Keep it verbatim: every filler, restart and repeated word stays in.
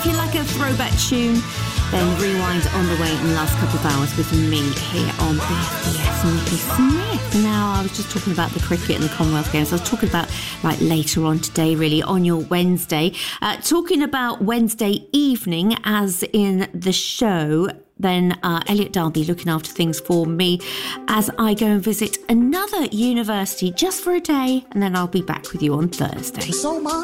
If you like a throwback tune, then rewind on the way in the last couple of hours with me here on B F B S Nikki Smith. Now, I was just talking about the cricket and the Commonwealth Games. I was talking about like later on today, really, on your Wednesday. Uh, talking about Wednesday evening, as in the show, then uh, Elliot Darby looking after things for me as I go and visit another university just for a day, and then I'll be back with you on Thursday. So much.